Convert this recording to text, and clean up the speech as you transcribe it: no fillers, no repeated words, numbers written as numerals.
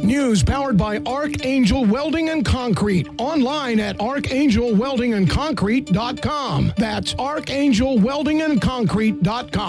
news powered by Archangel Welding and Concrete. Online at archangelweldingandconcrete.com. That's archangelweldingandconcrete.com.